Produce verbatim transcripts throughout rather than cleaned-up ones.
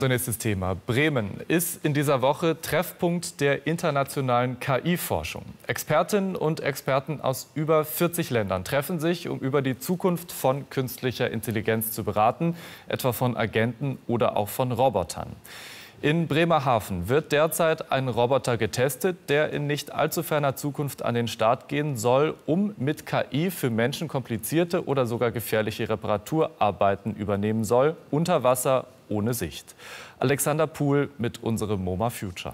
So, nächstes Thema. Bremen ist in dieser Woche Treffpunkt der internationalen K I-Forschung. Expertinnen und Experten aus über vierzig Ländern treffen sich, um über die Zukunft von künstlicher Intelligenz zu beraten, etwa von Agenten oder auch von Robotern. In Bremerhaven wird derzeit ein Roboter getestet, der in nicht allzu ferner Zukunft an den Start gehen soll, um mit K I für Menschen komplizierte oder sogar gefährliche Reparaturarbeiten übernehmen soll, unter Wasser ohne Sicht. Alexander Puhl mit unserem MoMA Future.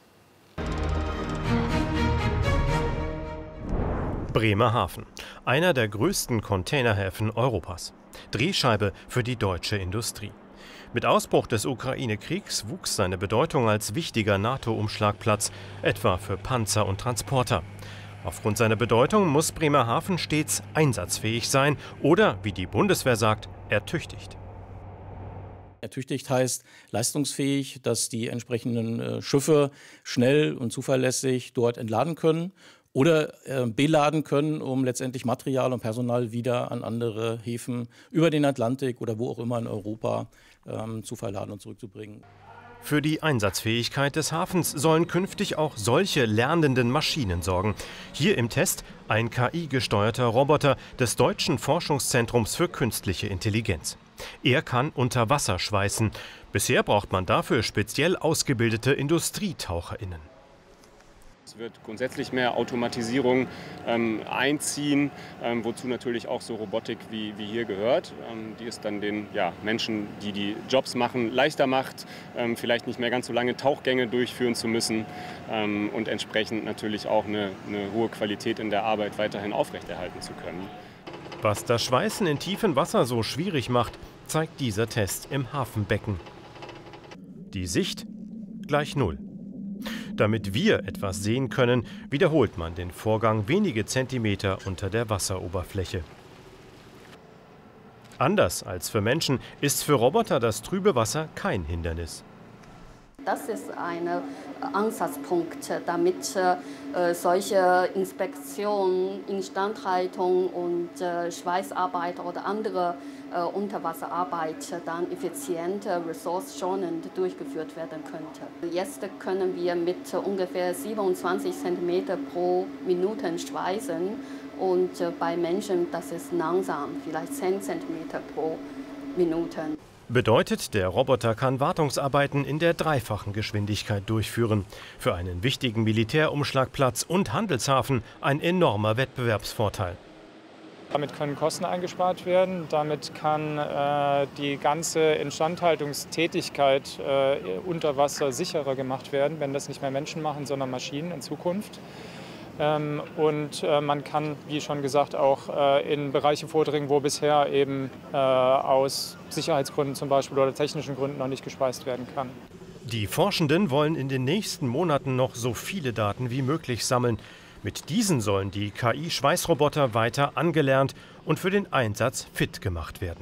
Bremerhaven, einer der größten Containerhäfen Europas. Drehscheibe für die deutsche Industrie. Mit Ausbruch des Ukraine-Kriegs wuchs seine Bedeutung als wichtiger NATO-Umschlagplatz, etwa für Panzer und Transporter. Aufgrund seiner Bedeutung muss Bremerhaven stets einsatzfähig sein oder, wie die Bundeswehr sagt, ertüchtigt. Ertüchtigt heißt leistungsfähig, dass die entsprechenden äh, Schiffe schnell und zuverlässig dort entladen können oder äh, beladen können, um letztendlich Material und Personal wieder an andere Häfen über den Atlantik oder wo auch immer in Europa ähm, zu verladen und zurückzubringen. Für die Einsatzfähigkeit des Hafens sollen künftig auch solche lernenden Maschinen sorgen. Hier im Test ein K I-gesteuerter Roboter des Deutschen Forschungszentrums für künstliche Intelligenz. Er kann unter Wasser schweißen. Bisher braucht man dafür speziell ausgebildete IndustrietaucherInnen. Es wird grundsätzlich mehr Automatisierung ähm, einziehen, ähm, wozu natürlich auch so Robotik wie, wie hier gehört, ähm, die es dann den ja, Menschen, die die Jobs machen, leichter macht, ähm, vielleicht nicht mehr ganz so lange Tauchgänge durchführen zu müssen ähm, und entsprechend natürlich auch eine, eine hohe Qualität in der Arbeit weiterhin aufrechterhalten zu können. Was das Schweißen in tiefem Wasser so schwierig macht, zeigt dieser Test im Hafenbecken. Die Sicht gleich null. Damit wir etwas sehen können, wiederholt man den Vorgang wenige Zentimeter unter der Wasseroberfläche. Anders als für Menschen ist für Roboter das trübe Wasser kein Hindernis. Das ist ein Ansatzpunkt, damit äh, solche Inspektionen, Instandhaltung und äh, Schweißarbeit oder andere äh, Unterwasserarbeit dann effizient, ressourcenschonend durchgeführt werden könnte. Jetzt können wir mit ungefähr siebenundzwanzig Zentimeter pro Minute schweißen und äh, bei Menschen das ist langsam, vielleicht zehn Zentimeter pro Minute. Bedeutet, der Roboter kann Wartungsarbeiten in der dreifachen Geschwindigkeit durchführen. Für einen wichtigen Militärumschlagplatz und Handelshafen ein enormer Wettbewerbsvorteil. Damit können Kosten eingespart werden, damit kann äh, die ganze Instandhaltungstätigkeit äh, unter Wasser sicherer gemacht werden, wenn das nicht mehr Menschen machen, sondern Maschinen in Zukunft. Ähm, und äh, man kann, wie schon gesagt, auch äh, in Bereiche vordringen, wo bisher eben äh, aus Sicherheitsgründen zum Beispiel oder technischen Gründen noch nicht gespeist werden kann. Die Forschenden wollen in den nächsten Monaten noch so viele Daten wie möglich sammeln. Mit diesen sollen die K I-Schweißroboter weiter angelernt und für den Einsatz fit gemacht werden.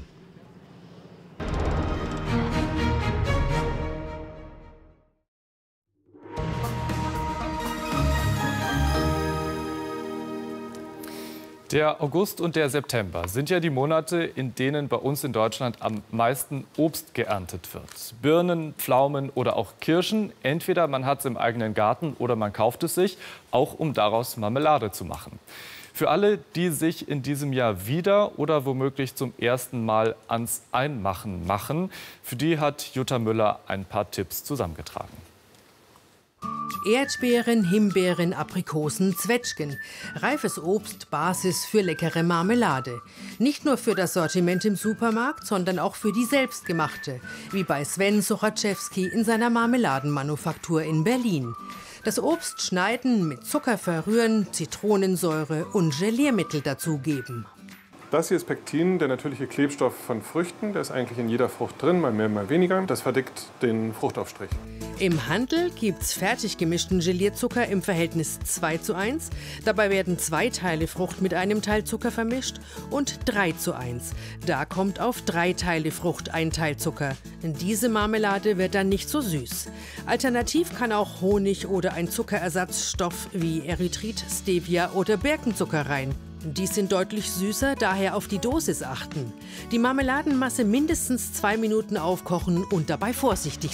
Der August und der September sind ja die Monate, in denen bei uns in Deutschland am meisten Obst geerntet wird. Birnen, Pflaumen oder auch Kirschen. Entweder man hat es im eigenen Garten oder man kauft es sich, auch um daraus Marmelade zu machen. Für alle, die sich in diesem Jahr wieder oder womöglich zum ersten Mal ans Einmachen machen, für die hat Jutta Müller ein paar Tipps zusammengetragen. Erdbeeren, Himbeeren, Aprikosen, Zwetschgen. Reifes Obst, Basis für leckere Marmelade. Nicht nur für das Sortiment im Supermarkt, sondern auch für die selbstgemachte, wie bei Sven Sochaczewski in seiner Marmeladenmanufaktur in Berlin. Das Obst schneiden, mit Zucker verrühren, Zitronensäure und Geliermittel dazugeben. Das hier ist Pektin, der natürliche Klebstoff von Früchten. Der ist eigentlich in jeder Frucht drin, mal mehr, mal weniger. Das verdickt den Fruchtaufstrich. Im Handel gibt's fertig gemischten Gelierzucker im Verhältnis zwei zu eins. Dabei werden zwei Teile Frucht mit einem Teil Zucker vermischt und drei zu eins. Da kommt auf drei Teile Frucht ein Teil Zucker. Diese Marmelade wird dann nicht so süß. Alternativ kann auch Honig oder ein Zuckerersatzstoff wie Erythrit, Stevia oder Birkenzucker rein. Die sind deutlich süßer, daher auf die Dosis achten. Die Marmeladenmasse mindestens zwei Minuten aufkochen und dabei vorsichtig